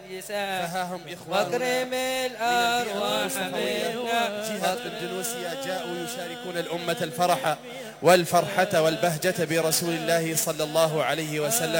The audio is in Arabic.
النساء فها هم إخواننا واكرم الأرواح منا. جهات اندونيسيا جاءوا يشاركون الأمة الفرح والفرحة والبهجة برسول الله صلى الله عليه وسلم.